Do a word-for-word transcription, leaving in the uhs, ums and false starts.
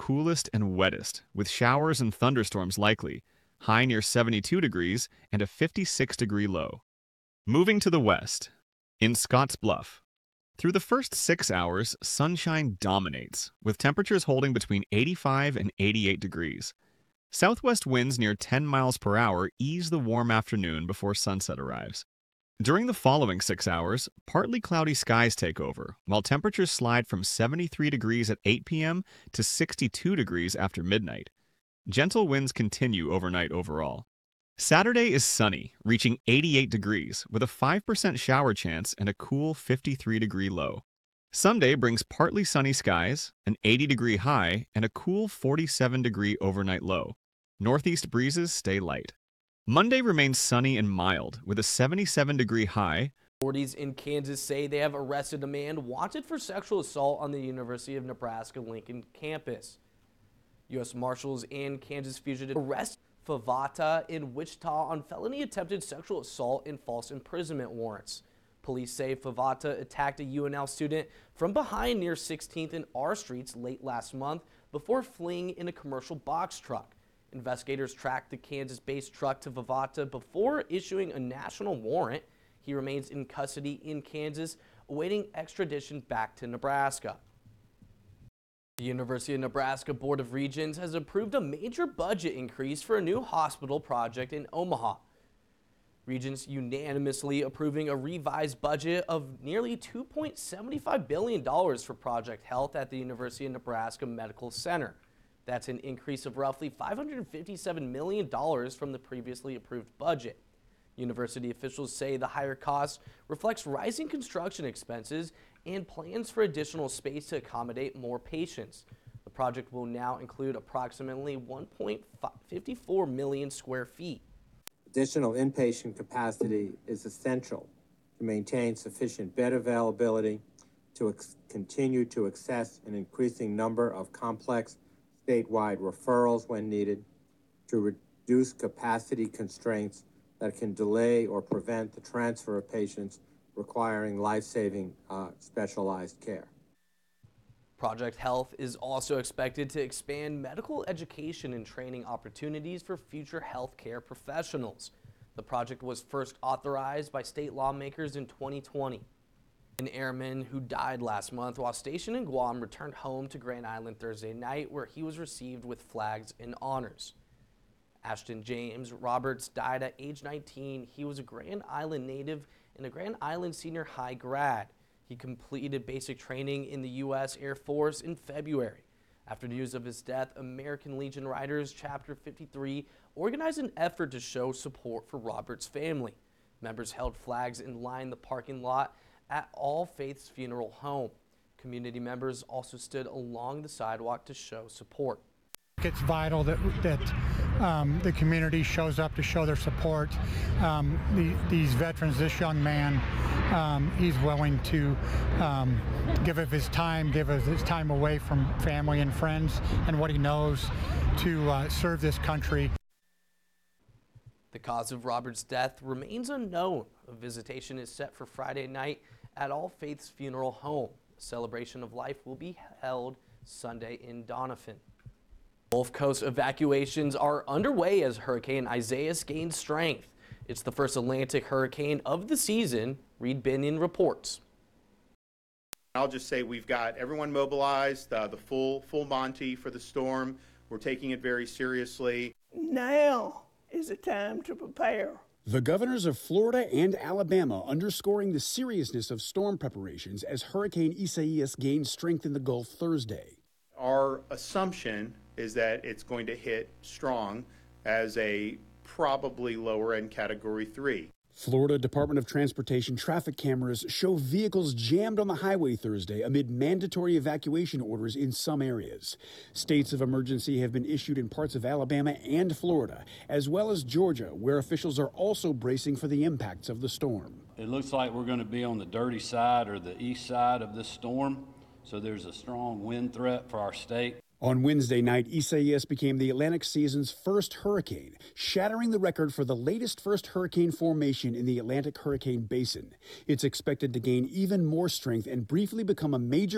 coolest and wettest, with showers and thunderstorms likely, high near seventy-two degrees and a fifty-six degree low. Moving to the west, in Scotts Bluff. Through the first six hours, sunshine dominates, with temperatures holding between eighty-five and eighty-eight degrees. Southwest winds near ten miles per hour ease the warm afternoon before sunset arrives. During the following six hours, partly cloudy skies take over, while temperatures slide from seventy-three degrees at eight p m to sixty-two degrees after midnight. Gentle winds continue overnight overall. Saturday is sunny, reaching eighty-eight degrees, with a five percent shower chance and a cool fifty-three degree low. Sunday brings partly sunny skies, an eighty degree high, and a cool forty-seven degree overnight low. Northeast breezes stay light. Monday remains sunny and mild, with a seventy-seven degree high. Authorities in Kansas say they have arrested a man wanted for sexual assault on the University of Nebraska-Lincoln campus. U S Marshals and Kansas fugitive arrested Favata in Wichita on felony attempted sexual assault and false imprisonment warrants. Police say Favata attacked a U N L student from behind near sixteenth and R Streets late last month before fleeing in a commercial box truck. Investigators tracked the Kansas-based truck to Favata before issuing a national warrant. He remains in custody in Kansas, awaiting extradition back to Nebraska. The University of Nebraska Board of Regents has approved a major budget increase for a new hospital project in Omaha. Regents unanimously approving a revised budget of nearly two point seven five billion dollars for Project Health at the University of Nebraska Medical Center. That's an increase of roughly five hundred fifty-seven million dollars from the previously approved budget. University officials say the higher cost reflects rising construction expenses and plans for additional space to accommodate more patients. The project will now include approximately one point five four million square feet. Additional inpatient capacity is essential to maintain sufficient bed availability, to ex- continue to access an increasing number of complex statewide referrals when needed, to reduce capacity constraints that can delay or prevent the transfer of patients requiring life-saving uh, specialized care. Project Health is also expected to expand medical education and training opportunities for future healthcare professionals. The project was first authorized by state lawmakers in twenty twenty. An airman who died last month while stationed in Guam returned home to Grand Island Thursday night, where he was received with flags and honors. Ashton James Roberts died at age nineteen. He was a Grand Island native and a Grand Island Senior High grad. He completed basic training in the U S Air Force in February. After news of his death, American Legion Riders Chapter fifty-three organized an effort to show support for Roberts' family. Members held flags and lined the parking lot at All Faiths Funeral Home. Community members also stood along the sidewalk to show support. It's vital that that um, the community shows up to show their support. Um, the, these veterans, this young man, um, he's willing to um, give of his time, give of his time away from family and friends and what he knows to uh, serve this country. The cause of Robert's death remains unknown. A visitation is set for Friday night at All Faiths Funeral Home. A celebration of life will be held Sunday in Doniphan. Gulf Coast evacuations are underway as Hurricane Isaias gains strength. It's the first Atlantic hurricane of the season. Reed Binion reports. I'll just say we've got everyone mobilized, uh, the full full Monty for the storm. We're taking it very seriously. Now is the time to prepare. The governors of Florida and Alabama underscoring the seriousness of storm preparations as Hurricane Isaias gains strength in the Gulf Thursday. Our assumption is that it's going to hit strong as a probably lower end category three. Florida Department of Transportation traffic cameras show vehicles jammed on the highway Thursday amid mandatory evacuation orders in some areas. States of emergency have been issued in parts of Alabama and Florida, as well as Georgia, where officials are also bracing for the impacts of the storm. It looks like we're going to be on the dirty side or the east side of this storm, so there's a strong wind threat for our state. On Wednesday night, Isaias became the Atlantic season's first hurricane, shattering the record for the latest first hurricane formation in the Atlantic Hurricane Basin. It's expected to gain even more strength and briefly become a major